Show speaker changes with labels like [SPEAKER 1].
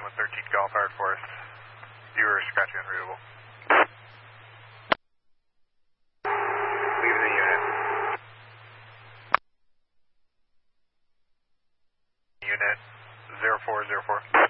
[SPEAKER 1] 113 Golf Hard Forest. You were scratchy unreadable. Leave the unit. Unit 0404.